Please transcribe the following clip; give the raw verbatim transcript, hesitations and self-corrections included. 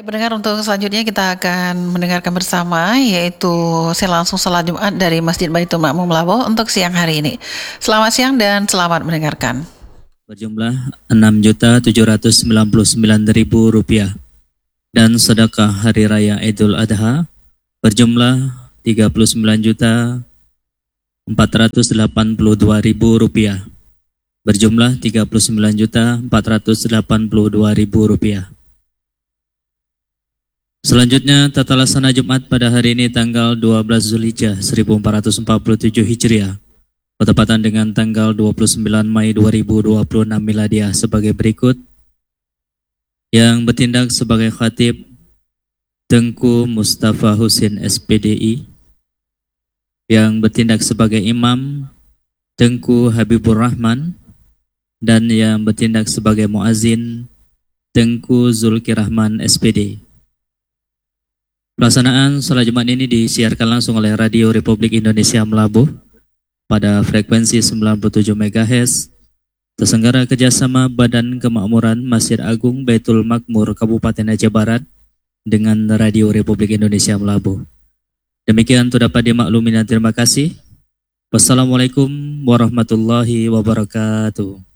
Pendengar, untuk selanjutnya kita akan mendengarkan bersama, yaitu saya langsung salat Jumat dari Masjid Baitul Ma'mum Labuh untuk siang hari ini. Selamat siang dan selamat mendengarkan. Berjumlah enam juta tujuh ratus sembilan puluh sembilan ribu rupiah. Dan sedekah hari raya Idul Adha berjumlah tiga puluh sembilan juta empat ratus delapan puluh dua ribu rupiah. Berjumlah tiga puluh sembilan juta empat ratus delapan puluh dua ribu rupiah. Selanjutnya, tata laksana Jumat pada hari ini tanggal dua belas Zulhijjah seribu empat ratus empat puluh tujuh Hijriah, bertepatan dengan tanggal dua puluh sembilan Mei dua ribu dua puluh enam Miladiah sebagai berikut. Yang bertindak sebagai khatib, Tengku Mustafa Husin S P D I. Yang bertindak sebagai imam, Tengku Habibur Rahman. Dan yang bertindak sebagai muazin, Tengku Zulkirahman S P D. Pelaksanaan salat Jumat ini disiarkan langsung oleh Radio Republik Indonesia Melabuh pada frekuensi sembilan puluh tujuh megahertz, terselenggara kerjasama Badan Kemakmuran Masjid Agung Baitul Makmur Kabupaten Aceh Barat dengan Radio Republik Indonesia Melabuh. Demikian itu dapat dimaklumi dan terima kasih. Wassalamualaikum warahmatullahi wabarakatuh.